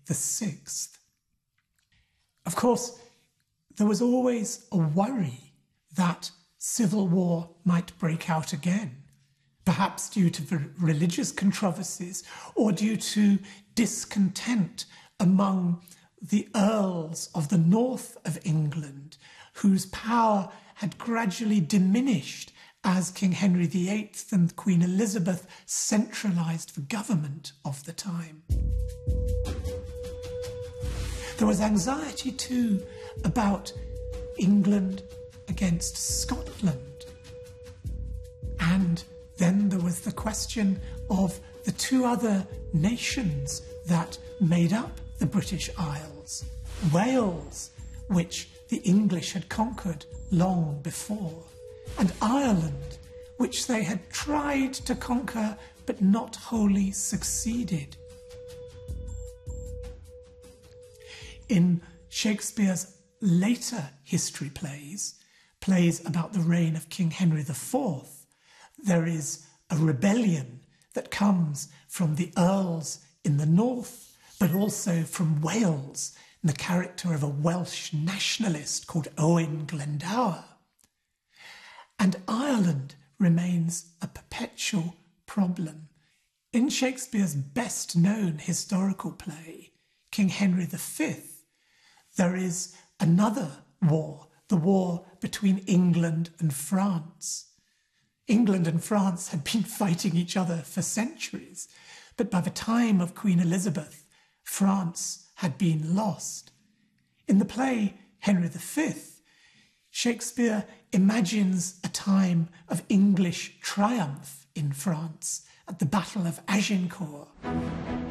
VI. Of course, there was always a worry that civil war might break out again, perhaps due to religious controversies or due to discontent among the earls of the north of England, whose power had gradually diminished as King Henry VIII and Queen Elizabeth centralised the government of the time. There was anxiety too about England against Scotland. And then there was the question of the two other nations that made up the British Isles. Wales, which the English had conquered long before, and Ireland, which they had tried to conquer but not wholly succeeded. In Shakespeare's later history plays about the reign of King Henry IV, there is a rebellion that comes from the earls in the north, but also from Wales, in the character of a Welsh nationalist called Owen Glendower. And Ireland remains a perpetual problem. In Shakespeare's best-known historical play, King Henry V, there is another war, the war between England and France. England and France had been fighting each other for centuries, but by the time of Queen Elizabeth, France had been lost. In the play Henry V, Shakespeare imagines a time of English triumph in France at the Battle of Agincourt.